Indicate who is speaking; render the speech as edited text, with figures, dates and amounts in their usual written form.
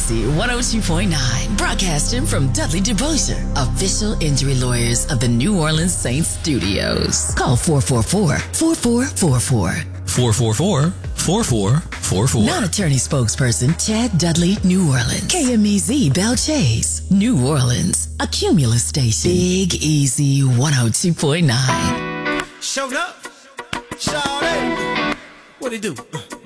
Speaker 1: Easy 102.9, broadcasting from Dudley DeBosier, official injury lawyers of the New Orleans Saints studios. Call 444-4444.
Speaker 2: 444-4444.
Speaker 1: Non-attorney spokesperson Chad Dudley, New Orleans. KMEZ Bell Chase, New Orleans. A Cumulus station. Big Easy 102.9.
Speaker 3: Showed up. Shawty. What'd he do?